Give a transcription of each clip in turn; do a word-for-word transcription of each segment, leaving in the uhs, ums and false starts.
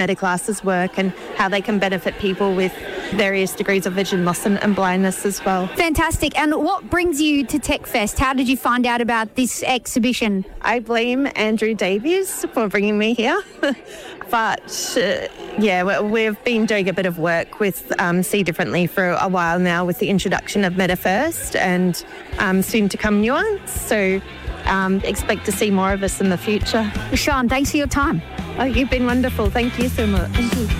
meta classes work and how they can benefit people with various degrees of vision loss and, and blindness as well. Fantastic. And what brings you to TechFest? How did you find out about this exhibition? I blame Andrew Davies for bringing me here. But, uh, yeah, we've been doing a bit of work with um, See Differently for a while now with the introduction of MetaFirst and um, soon to come Nuance. So um, expect to see more of us in the future. Sean, thanks for your time. Oh, you've been wonderful. Thank you so much. Thank you.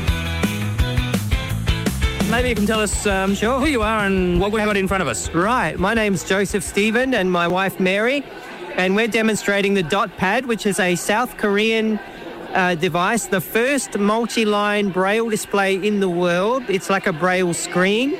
Maybe you can tell us, um, sure, who you are and what we've got in front of us. Right. My name's Joseph Stephen and my wife Mary, and we're demonstrating the DotPad, which is a South Korean uh, device, the first multi-line Braille display in the world. It's like a Braille screen,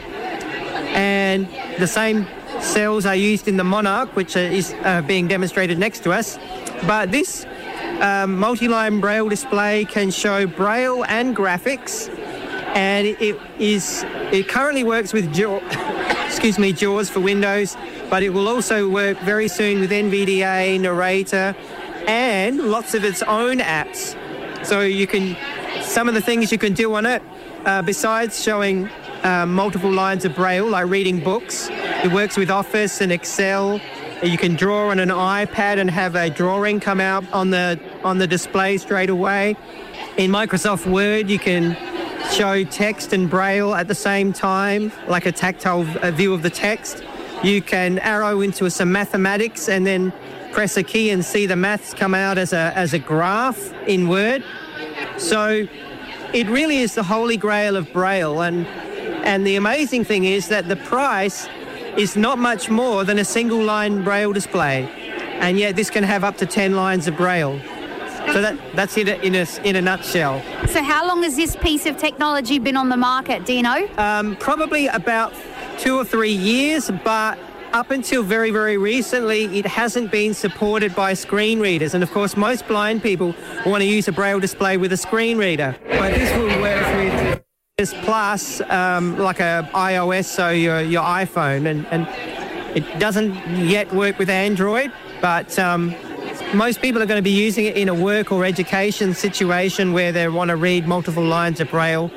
and the same cells are used in the Monarch, which is uh, being demonstrated next to us. But this um, multi-line Braille display can show Braille and graphics, and it, it is it currently works with Jaw, excuse me, JAWS for Windows, but it will also work very soon with N V D A, Narrator, and lots of its own apps. So you can, some of the things you can do on it, uh, besides showing uh, multiple lines of Braille, like reading books, it works with Office and Excel. You can draw on an iPad and have a drawing come out on the on the display straight away. In Microsoft Word, you can show text and Braille at the same time, like a tactile view of the text. You can arrow into some mathematics and then press a key and see the maths come out as a as a graph in Word. So it really is the holy grail of Braille, and and the amazing thing is that the price is not much more than a single line Braille display, and yet this can have up to ten lines of Braille. So that that's it in a, in a nutshell. So how long has this piece of technology been on the market, do you know? Um, probably about two or three years, but up until very, very recently, it hasn't been supported by screen readers. And of course, most blind people want to use a Braille display with a screen reader. But this will work with this Plus, um, like a iOS, so your, your iPhone. And, and it doesn't yet work with Android, but um, most people are going to be using it in a work or education situation where they want to read multiple lines of Braille.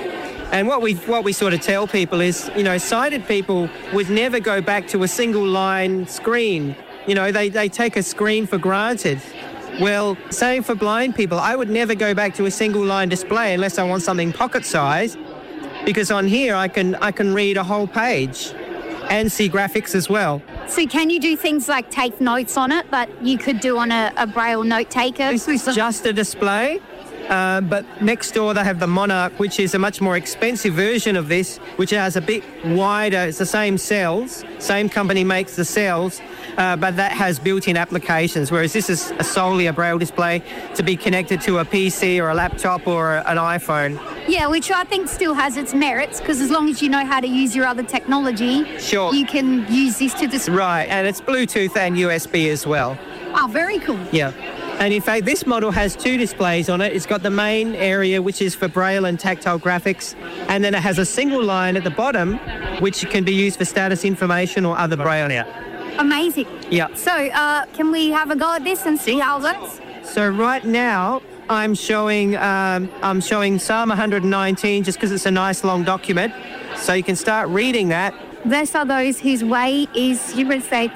And what we what we sort of tell people is, you know, sighted people would never go back to a single line screen. You know, they, they take a screen for granted. Well, same for blind people. I would never go back to a single line display unless I want something pocket size, because on here I can I can read a whole page and see graphics as well. So can you do things like take notes on it that you could do on a, a Braille note taker? This is just a display. Uh, but next door they have the Monarch, which is a much more expensive version of this, which has a bit wider, it's the same cells, same company makes the cells, uh, but that has built-in applications, whereas this is a solely a Braille display to be connected to a P C or a laptop or an iPhone. Yeah, which I think still has its merits, because as long as you know how to use your other technology, sure, you can use this to display. Right, and it's Bluetooth and U S B as well. Oh, very cool. Yeah. And in fact, this model has two displays on it. It's got the main area, which is for Braille and tactile graphics, and then it has a single line at the bottom, which can be used for status information or other Braille. Yeah. Amazing. Yeah. So uh, can we have a go at this and see how it looks? So right now, I'm showing um, I'm showing Psalm one nineteen just because it's a nice long document. So you can start reading that. Blessed are those whose way is, you would say,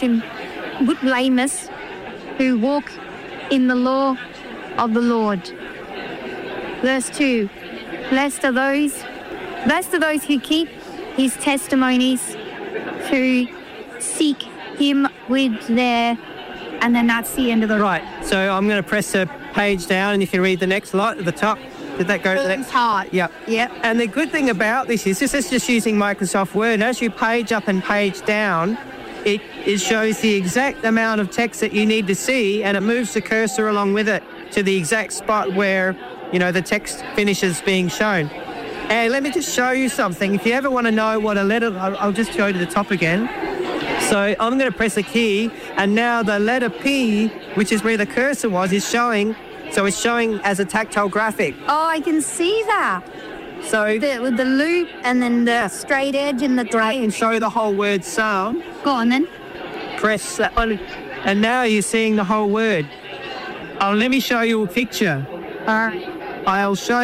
good blameless, who walk in the law of the Lord. Verse two, blessed are those, blessed are those who keep his testimonies, who seek him with their, and then that's the end of the... Right, so I'm going to press the page down and you can read the next lot at the top. Did that go to the next? Hard. Yep. Yep. And the good thing about this is this is just using Microsoft Word. As you page up and page down, It, it shows the exact amount of text that you need to see, and it moves the cursor along with it to the exact spot where, you know, the text finishes being shown. And let me just show you something. If you ever want to know what a letter... I'll, I'll just go to the top again. So I'm going to press a key, and now the letter P, which is where the cursor was, is showing. So it's showing as a tactile graphic. Oh, I can see that. So the, with the loop and then the straight edge and the try and show the whole word psalm. Go on then. Press that one, and now you're seeing the whole word. Oh, let me show you a picture. All right. I'll show